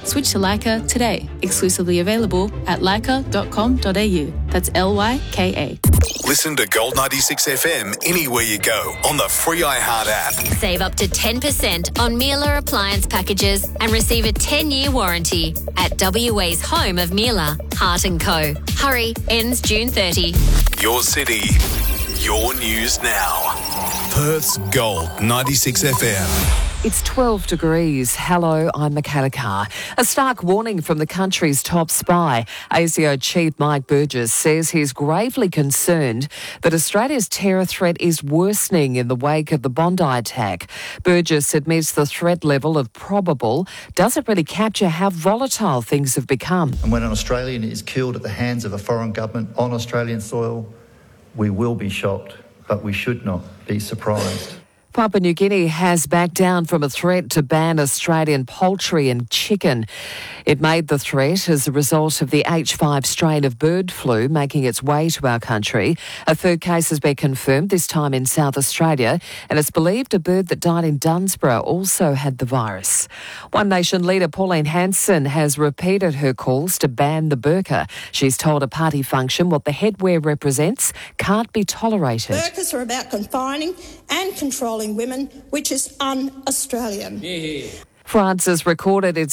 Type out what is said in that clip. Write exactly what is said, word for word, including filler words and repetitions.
Switch to Lyca today. Exclusively available at lyca dot com dot a u. That's L Y K A. Listen to Gold ninety-six F M anywhere you go on the free iHeart app. Save up to ten percent on Miele appliance packages and receive a ten-year warranty at W A's home of Miele, Hart and Co. Hurry, ends June thirtieth. Your city, your news now. Perth's Gold ninety-six F M. It's twelve degrees. Hello, I'm Michaela Carr. A stark warning from the country's top spy. A S I O Chief Mike Burgess says he's gravely concerned that Australia's terror threat is worsening in the wake of the Bondi attack. Burgess admits the threat level of probable doesn't really capture how volatile things have become. And when an Australian is killed at the hands of a foreign government on Australian soil, we will be shocked, but we should not be surprised. Papua New Guinea has backed down from a threat to ban Australian poultry and chicken. It made the threat as a result of the H five strain of bird flu making its way to our country. A third case has been confirmed, this time in South Australia, and it's believed a bird that died in Dunsborough also had the virus. One Nation leader Pauline Hanson has repeated her calls to ban the burqa. She's told a party function what the headwear represents can't be tolerated. Burqas are about confining and controlling women, which is un-Australian. Yeah. France has recorded its